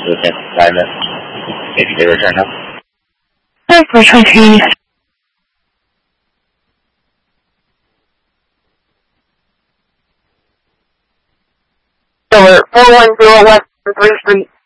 to the same assignment. Maybe they return now. Hi, we're trying to hear you. So we're 4101 3th Street.